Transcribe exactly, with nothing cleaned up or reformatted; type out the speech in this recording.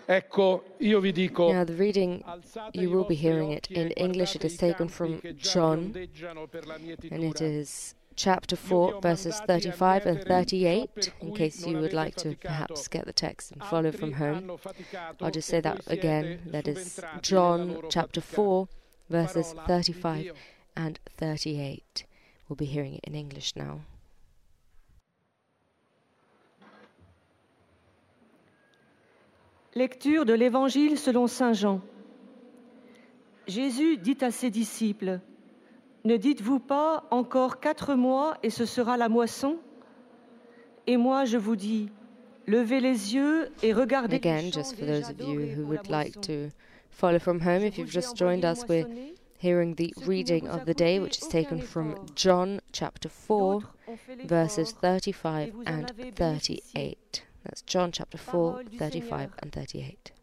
Ecco, io vi dico, Now, the reading, you will be hearing it in English. It is taken from John, and it is chapter four, verses thirty-five and thirty-eight, in case you would like to perhaps get the text and follow from home. I'll just say that again. That is John chapter four, verses thirty-five and thirty-eight. We'll be hearing it in English now. Lecture de l'Évangile selon saint Jean. Jésus dit à ses disciples, « Ne dites-vous pas encore quatre mois et ce sera la moisson ? Et moi je vous dis, levez les yeux et regardez les Again, champs just for déjà those of you dorés who pour la would like moisson. to follow from home, if you've just joined us, we're hearing the reading of the day, which is taken from John chapter four, verses thirty-five and thirty-eight. That's John chapter four, thirty-five and thirty-eight.